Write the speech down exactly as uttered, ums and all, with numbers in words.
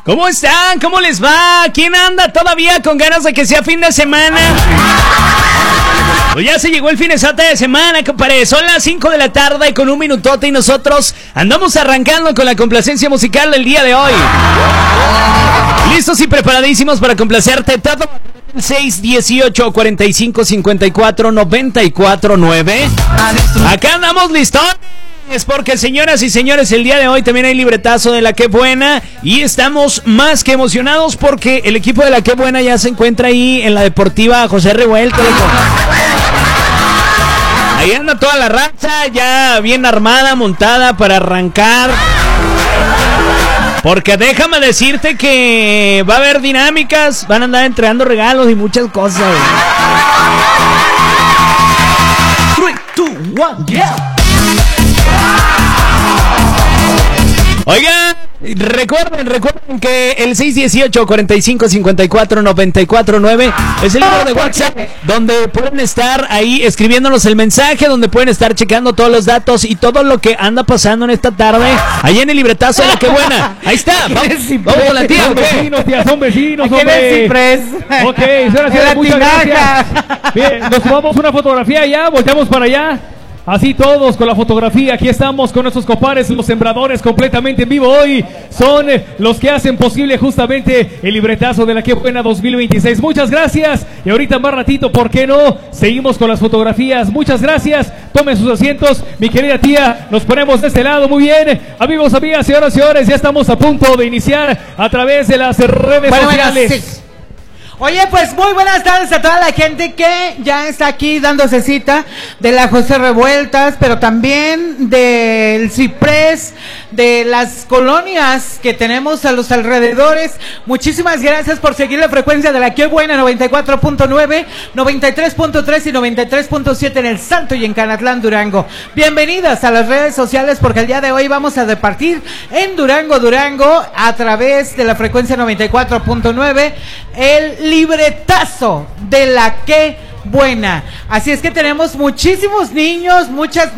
¿Cómo están? ¿Cómo les va? ¿Quién anda todavía con ganas de que sea fin de semana? Pues ya se llegó el fin de semana, compadre. Son las cinco de la tarde con un minutote y nosotros andamos arrancando con la complacencia musical del día de hoy. Listos y preparadísimos para complacerte. Todo seis dieciocho cuarenta y cinco cincuenta y cuatro noventa y cuatro nueve. Acá andamos listos. Es porque, señoras y señores, el día de hoy también hay libretazo de La Qué Buena y estamos más que emocionados porque el equipo de La Qué Buena ya se encuentra ahí en la Deportiva José Revuelto. Ahí anda toda la raza ya bien armada, montada para arrancar. Porque déjame decirte que va a haber dinámicas, van a andar entregando regalos y muchas cosas. tres, dos, uno, yeah. Oigan, recuerden, recuerden que el seis dieciocho cuarenta y cinco cincuenta y cuatro noventa y cuatro nueve es el número de WhatsApp donde pueden estar ahí escribiéndonos el mensaje, donde pueden estar checando todos los datos y todo lo que anda pasando en esta tarde, allá en el libretazo de La Qué Buena. Ahí está, vamos, vamos con la tía. Son vecinos, tía, son vecinos, hombre. Ok, señoras y señores, muchas gracias. Bien, nos tomamos una fotografía ya, volteamos para allá. Así todos con la fotografía, aquí estamos con nuestros compadres, los sembradores completamente en vivo hoy, son los que hacen posible justamente el libretazo de La Qué Buena dos mil veintiséis. Muchas gracias y ahorita más ratito, ¿por qué no? Seguimos con las fotografías, muchas gracias, tomen sus asientos, mi querida tía, nos ponemos de este lado, muy bien, amigos, amigas, señoras y señores, ya estamos a punto de iniciar a través de las redes bueno, sociales. Bueno, sí. Oye, pues muy buenas tardes a toda la gente que ya está aquí dándose cita de la José Revueltas, pero también del Ciprés, de las colonias que tenemos a los alrededores. Muchísimas gracias por seguir la frecuencia de La Qué Buena, noventa y cuatro punto nueve, noventa y tres punto tres y noventa y tres punto siete en El Salto y en Canatlán, Durango. Bienvenidas a las redes sociales porque el día de hoy vamos a departir en Durango, Durango, a través de la frecuencia noventa y cuatro punto nueve, el libretazo de La Qué Buena. Así es que tenemos muchísimos niños, muchas